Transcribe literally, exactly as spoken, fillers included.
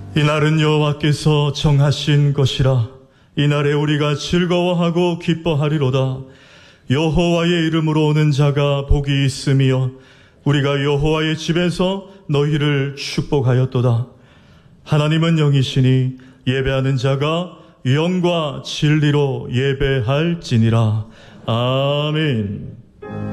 이날은 여호와께서 정하신 것이라. 이날에 우리가 즐거워하고 기뻐하리로다. 여호와의 이름으로 오는 자가 복이 있으며 우리가 여호와의 집에서 너희를 축복하였도다. 하나님은 영이시니 예배하는 자가 영과 진리로 예배할지니라. 아멘.